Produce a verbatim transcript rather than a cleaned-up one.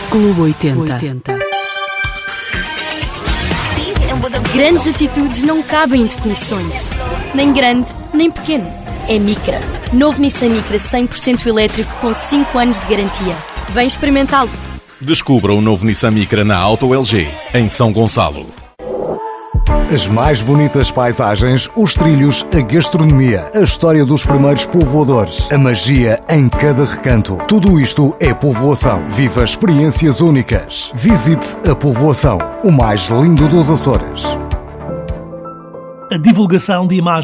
Clube oitenta. Grandes atitudes não cabem em definições. Nem grande, nem pequeno. É Micra. Novo Nissan Micra cem por cento elétrico com cinco anos de garantia. Vem experimentá-lo. Descubra o novo Nissan Micra na Auto L G, em São Gonçalo. As mais bonitas paisagens, os trilhos, a gastronomia, a história dos primeiros povoadores, a magia em cada recanto. Tudo isto é povoação. Viva experiências únicas. Visite a povoação, o mais lindo dos Açores. A divulgação de imagens